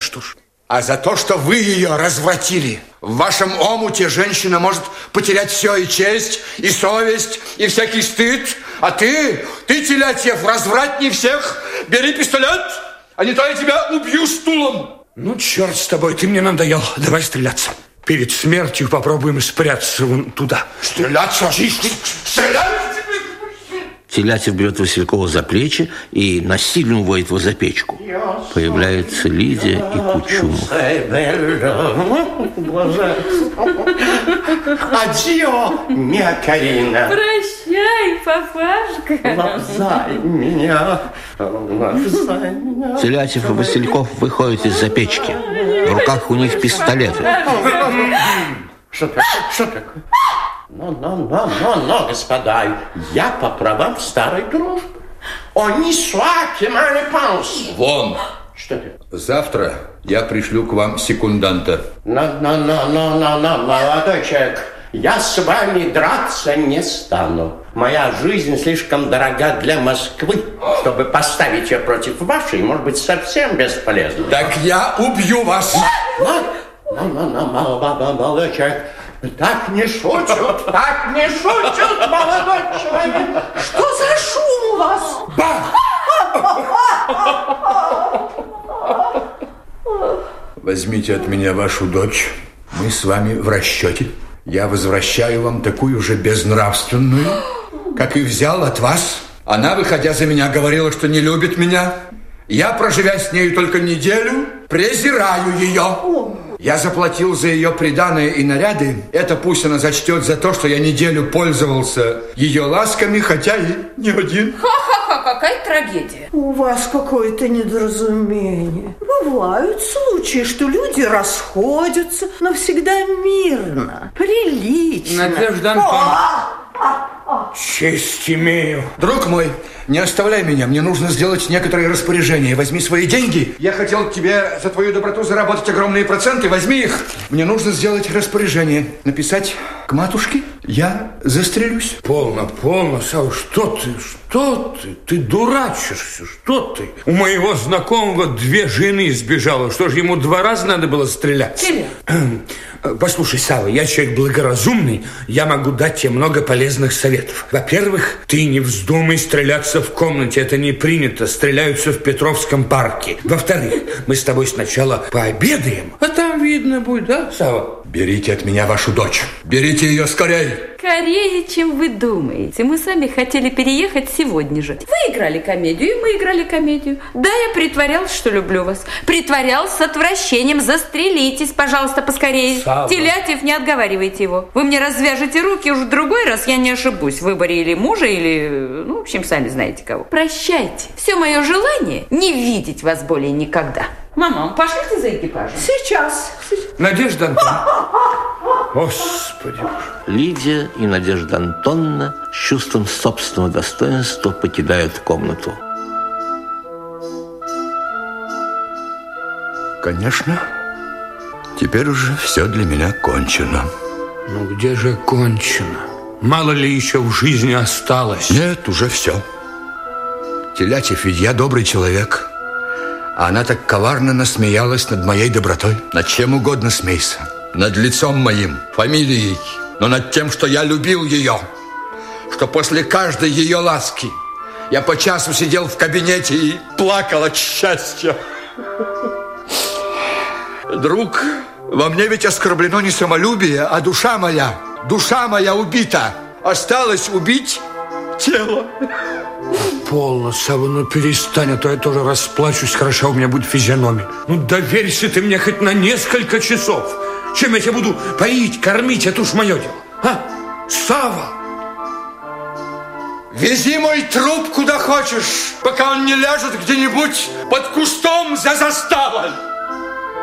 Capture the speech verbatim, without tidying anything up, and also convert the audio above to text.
что ж? А за то, что вы ее развратили. В вашем омуте женщина может потерять все, и честь, и совесть, и всякий стыд. А ты, ты, Телятьев, развратней всех. Бери пистолет, а не то я тебя убью стулом. Ну, черт с тобой, ты мне надоел. Давай стреляться. Перед смертью попробуем спрятаться вон туда. Стреляться? Стрелять? Телятьев берет Василькова за плечи и насильно уводит его за печку. Появляется Лидия и Кучумов. Адьё, мя Карина. Прощай, папашка. Лапзай меня, лапзай меня. Телятьев и Васильков выходят из-за печки. В руках у них пистолеты. Что такое? Что такое? Ну, ну, ну, ну, ну, господа, я по правам старой дружбы. Они сваки, мои панс. Вон. Что ты? Завтра я пришлю к вам секунданта. Ну, ну, ну, ну, ну, ну, молодой человек, я с вами драться не стану. Моя жизнь слишком дорога для Москвы, чтобы поставить ее против вашей, может быть, совсем бесполезно. Так я убью вас. Ну, ну, ну, ну, молодой человек, так не шутят, так не шутят, молодой человек. Что за шум у вас? Бах! Возьмите от меня вашу дочь. Мы с вами в расчете. Я возвращаю вам такую же безнравственную, как и взял от вас. Она, выходя за меня, говорила, что не любит меня. Я, проживя с нею только неделю, презираю ее. Я заплатил за ее приданое и наряды. Это пусть она зачтет за то, что я неделю пользовался ее ласками, хотя и не один. Ха-ха-ха, какая трагедия. У вас какое-то недоразумение. Бывают случаи, что люди расходятся, но всегда мирно, прилично. Надежда Антоновна, честь имею. Друг мой, не оставляй меня. Мне нужно сделать некоторые распоряжения. Возьми свои деньги. Я хотел тебе за твою доброту заработать огромные проценты. Возьми их. Мне нужно сделать распоряжение. Написать к матушке. Я застрелюсь. Полно, полно, Сава, что ты, что ты? Ты дурачишься, что ты? У моего знакомого две жены сбежало. Что же, ему два раза надо было стрелять? Послушай, Сава, я человек благоразумный. Я могу дать тебе много полезных советов. Во-первых, ты не вздумай стреляться в комнате. Это не принято. Стреляются в Петровском парке. Во-вторых, мы с тобой сначала пообедаем, а там видно будет, да, Сава? Берите от меня вашу дочь. Берите ее скорей. Скорее, чем вы думаете. Мы сами хотели переехать сегодня же. Вы играли комедию, и мы играли комедию. Да, я притворялась, что люблю вас. Притворялась с отвращением. Застрелитесь, пожалуйста, поскорее. Сава. Телятьев, не отговаривайте его. Вы мне развяжете руки, уж в другой раз я не ошибусь в выборе или мужа, или, ну, в общем, сами знаете кого. Прощайте. Все мое желание не видеть вас более никогда. Мама, пошлите за экипажем? Сейчас. Надежда Антоновна. Господи Боже. Лидия и Надежда Антоновна с чувством собственного достоинства покидают комнату. Конечно, теперь уже все для меня кончено. Ну где же кончено? Мало ли еще в жизни осталось? Нет, уже все. Телятьев, ведь я добрый человек. А она так коварно насмеялась над моей добротой. Над чем угодно смейся. Над лицом моим, фамилией. Но над тем, что я любил ее. Что после каждой ее ласки я по часу сидел в кабинете и плакал от счастья. Друг, во мне ведь оскорблено не самолюбие, а душа моя. Душа моя убита. Осталось убить тело. Полно, Сава, ну перестань, а то я тоже расплачусь, хороша у меня будет физиономия. Ну доверься ты мне хоть на несколько часов. Чем я тебя буду поить, кормить, это уж мое дело. А, Сава? Вези мой труп куда хочешь, пока он не ляжет где-нибудь под кустом за заставой.